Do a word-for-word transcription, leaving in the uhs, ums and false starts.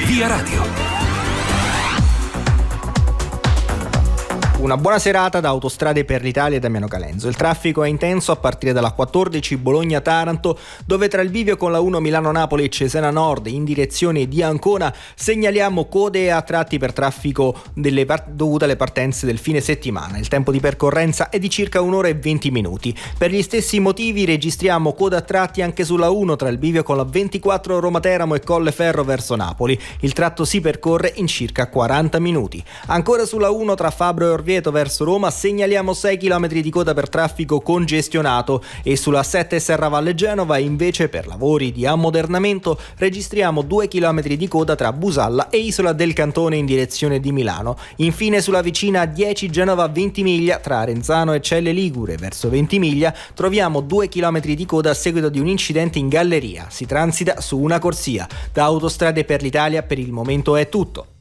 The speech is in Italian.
Via Radio. Una buona serata da Autostrade per l'Italia e Damiano Calenzo. Il traffico è intenso a partire dalla quattordici Bologna-Taranto, dove tra il bivio con la uno Milano-Napoli e Cesena Nord in direzione di Ancona segnaliamo code a tratti per traffico delle part- dovute alle partenze del fine settimana. Il tempo di percorrenza è di circa un'ora e venti minuti. Per gli stessi motivi registriamo code a tratti anche sulla uno tra il bivio con la ventiquattro Roma-Teramo e Colleferro verso Napoli. Il tratto si percorre in circa quaranta minuti. Ancora sulla uno tra Fabro e Orvieto verso Roma segnaliamo sei chilometri di coda per traffico congestionato e sulla sette Serravalle Genova invece per lavori di ammodernamento registriamo due chilometri di coda tra Busalla e Isola del Cantone in direzione di Milano. Infine sulla vicina dieci Genova Ventimiglia tra Arenzano e Celle Ligure verso Ventimiglia troviamo due chilometri di coda a seguito di un incidente in galleria. Si transita su una corsia. Da Autostrade per l'Italia per il momento è tutto.